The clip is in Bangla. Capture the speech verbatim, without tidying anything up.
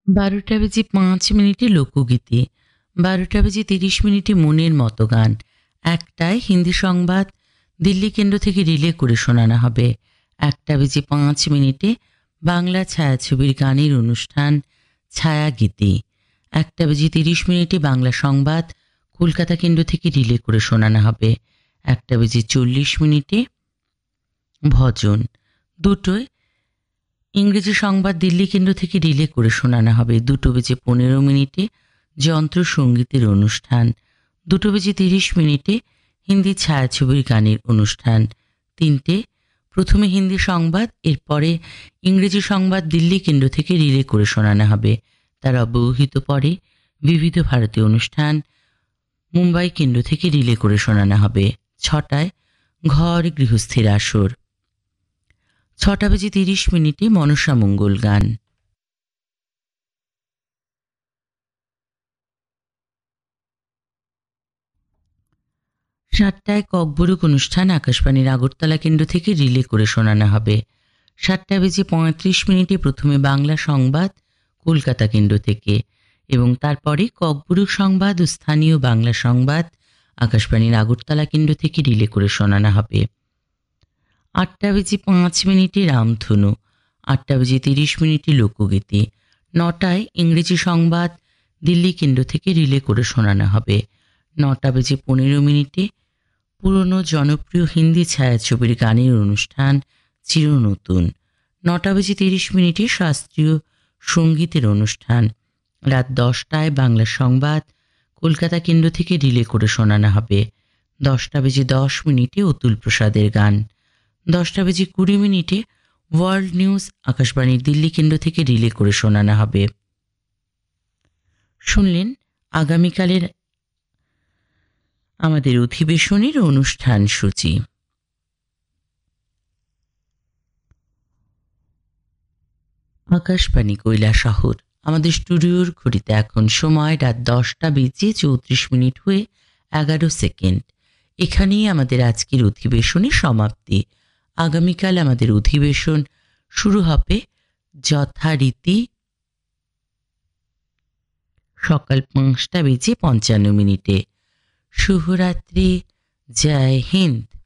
বারোটা বেজে পাঁচ মিনিটে লোকগীতি, বারোটা বেজে তিরিশ মিনিটে মনের মতো গান, একটায় হিন্দি সংবাদ দিল্লি কেন্দ্র থেকে রিলে করে শোনানো হবে। একটা বেজে পাঁচ মিনিটে বাংলা ছায়াছবির গানের অনুষ্ঠান ছায়াগীতি, একটা বেজে তিরিশ মিনিটে বাংলা সংবাদ কলকাতা কেন্দ্র থেকে রিলে করে শোনানো হবে। একটা বেজে চল্লিশ মিনিটে ভজন, দুটোয় ইংরেজি সংবাদ দিল্লি কেন্দ্র থেকে রিলে করে শোনানো হবে। দুটো বেজে পনেরো মিনিটে যন্ত্র সঙ্গীতের অনুষ্ঠান, দুটো বেজে তিরিশ মিনিটে হিন্দি ছায়াছবির গানের অনুষ্ঠান। তিনটে প্রথমে হিন্দি সংবাদ, এরপরে ইংরেজি সংবাদ দিল্লি কেন্দ্র থেকে রিলে করে শোনানো হবে। তার অব্যবহিত পরে বিবিধ ভারতীয় অনুষ্ঠান মুম্বাই কেন্দ্র থেকে রিলে করে শোনানো হবে। ছটায় ঘর গৃহস্থির আসর, ছটা বেজে তিরিশ মিনিটে মনসা মঙ্গল গান। সাতটায় ককবরুক অনুষ্ঠান আকাশবাণীর আগরতলা কেন্দ্র থেকে রিলে করে শোনানো হবে। সাতটা বেজে পঁয়ত্রিশ মিনিটে প্রথমে বাংলা সংবাদ কলকাতা কেন্দ্র থেকে, এবং তারপরে ককবরুক সংবাদ ও স্থানীয় বাংলা সংবাদ আকাশবাণীর আগরতলা কেন্দ্র থেকে রিলে করে শোনানো হবে। আটটা বেজে পাঁচ মিনিটে রামধনু, আটটা বেজে তিরিশ মিনিটে লোকগীতি, নটায় ইংরেজি সংবাদ দিল্লি কেন্দ্র থেকে রিলে করে শোনানো হবে। নটা বেজে পনেরো মিনিটে পুরনো জনপ্রিয় হিন্দি ছায়াছবির গানের অনুষ্ঠান চিরনতুন, নটা বেজে তিরিশ মিনিটে শাস্ত্রীয় সঙ্গীতের অনুষ্ঠান। রাত দশটায় বাংলা সংবাদ কলকাতা কেন্দ্র থেকে রিলে করে শোনানো হবে। দশটা বেজে দশ মিনিটে অতুল প্রসাদের গান, দশটা বেজে কুড়ি মিনিটে ওয়ার্ল্ড নিউজ আকাশবাণীর দিল্লি কেন্দ্র থেকে রিলে করে শোনানো হবে। শুনলেন আগামীকালের আমাদের অধিবেশনের অনুষ্ঠান সূচি। আকাশবাণী কৈলাসহর, আমাদের স্টুডিওর ঘড়িতে এখন সময় রাত দশটা বেজে চৌত্রিশ মিনিট হয়ে এগারো সেকেন্ড। এখানেই আমাদের আজকের অধিবেশনের সমাপ্তি। আগামীকাল আমাদের অধিবেশন শুরু হবে যথারীতি সকাল পাঁচটা বেজে পঞ্চান্ন মিনিটে। শুভরাত্রি, জয় হিন্দ।